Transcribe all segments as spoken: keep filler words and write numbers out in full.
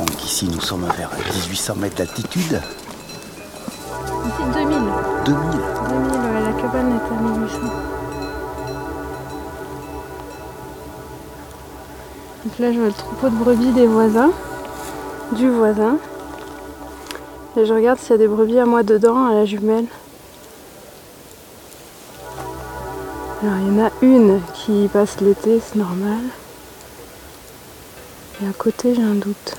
donc ici nous sommes vers dix-huit cents mètres d'altitude. Ici deux mille. deux mille. deux mille, ouais, la cabane est à mille huit cents. Donc là je vois le troupeau de brebis des voisins, du voisin. Et je regarde s'il y a des brebis à moi dedans, à la jumelle. Alors il y en a une qui passe l'été, c'est normal. Et à côté j'ai un doute.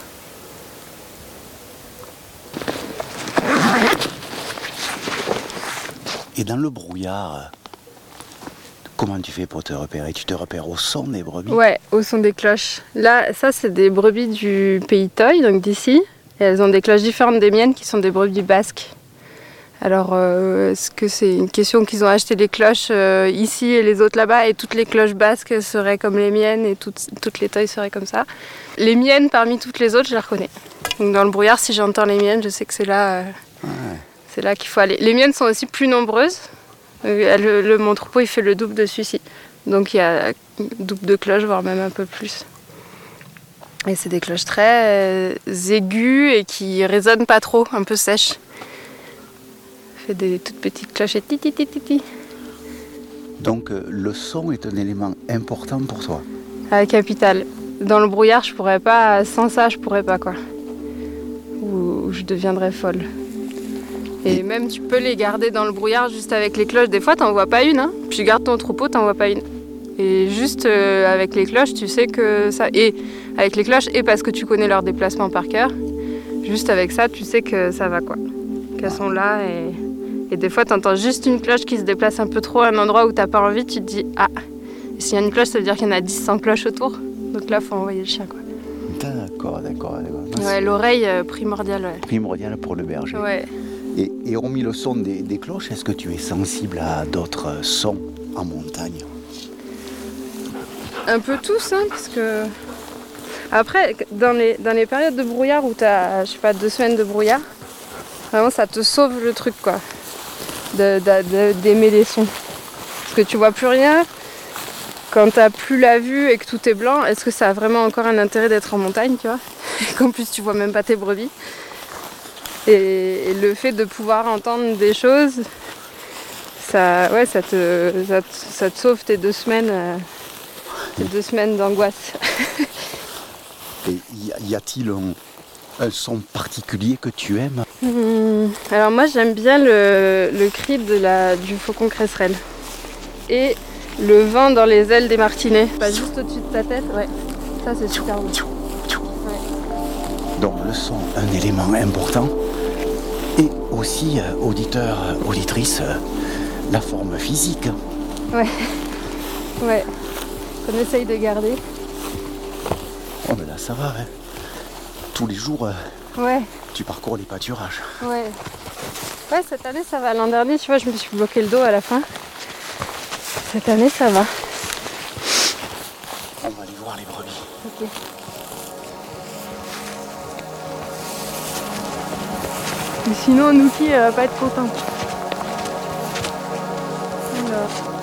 Et dans le brouillard, comment tu fais pour te repérer? Tu te repères au son des brebis? Ouais, au son des cloches. Là, ça c'est des brebis du pays Toy, donc d'ici. Et elles ont des cloches différentes des miennes qui sont des brebis basques. Alors, euh, est-ce que c'est une question qu'ils ont acheté des cloches euh, ici et les autres là-bas et toutes les cloches basques seraient comme les miennes et toutes, toutes les Toy seraient comme ça? Les miennes parmi toutes les autres, je les reconnais. Donc dans le brouillard, si j'entends les miennes, je sais que c'est là, euh, Ouais. c'est là qu'il faut aller. Les miennes sont aussi plus nombreuses. Euh, le, le, mon troupeau, il fait le double de celui-ci. Donc il y a double de cloches, voire même un peu plus. Et c'est des cloches très euh, aiguës et qui résonnent pas trop, un peu sèches. Ça fait des toutes petites clochettes. Ti, ti, ti, ti, ti. Donc euh, le son est un élément important pour toi. Ah, capital. Dans le brouillard, je pourrais pas, sans ça, je pourrais pas quoi. Ou, ou je deviendrais folle. Et, et même tu peux les garder dans le brouillard juste avec les cloches. Des fois, t'en vois pas une. Hein. Tu gardes ton troupeau, t'en vois pas une. Et juste euh, avec les cloches, tu sais que ça. Et avec les cloches, et parce que tu connais leur déplacement par cœur, juste avec ça, tu sais que ça va quoi. Qu'elles sont là et, et des fois, t'entends juste une cloche qui se déplace un peu trop à un endroit où t'as pas envie, tu te dis ah. Et s'il y a une cloche, ça veut dire qu'il y en a dix, cent cloches autour. Donc là, faut envoyer le chien quoi. D'accord, d'accord, d'accord. Ouais, l'oreille euh, primordiale. Ouais. Primordial pour le berger. Ouais. Et, et hormis le son des, des cloches, est-ce que tu es sensible à d'autres sons en montagne? Un peu tous, hein, parce que... Après, dans les, dans les périodes de brouillard où t'as, je sais pas, deux semaines de brouillard, vraiment ça te sauve le truc, quoi, de, de, de, d'aimer les sons. Parce que tu vois plus rien, quand t'as plus la vue et que tout est blanc, est-ce que ça a vraiment encore un intérêt d'être en montagne, tu vois? Qu'en plus tu vois même pas tes brebis. Et, et le fait de pouvoir entendre des choses, ça, ouais, ça, te, ça, te, ça te sauve tes deux semaines, euh, tes deux semaines d'angoisse. Et y, y a-t-il un, un son particulier que tu aimes? Hum, alors moi j'aime bien le, le cri de la, du faucon cresserelle. Et le vent dans les ailes des martinets. Pas juste au-dessus de ta tête, ouais. Ça c'est super beau. Ouais. Donc le son, un élément important. Et aussi, euh, auditeur, euh, auditrice, euh, la forme physique. Ouais. Ouais. Qu'on essaye de garder. Oh mais là ça va, hein. Tous les jours, euh, ouais. tu parcours les pâturages. Ouais. Ouais, cette année ça va. L'an dernier, tu vois, je me suis bloqué le dos à la fin. Cette année ça va. On va aller voir les brebis. Ok. Et sinon, Nouki, elle va pas être contente. Alors.